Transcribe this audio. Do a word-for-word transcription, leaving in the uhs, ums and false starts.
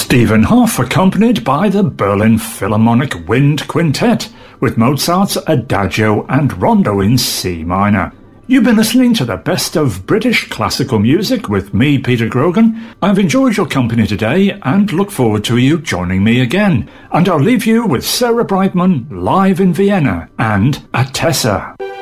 Stephen Hoff accompanied by the Berlin Philharmonic Wind Quintet with Mozart's Adagio and Rondo in C minor. You've been listening to the best of British classical music with me, Peter Grogan. I've enjoyed your company today and look forward to you joining me again. And I'll leave you with Sarah Brightman live in Vienna and Atessa.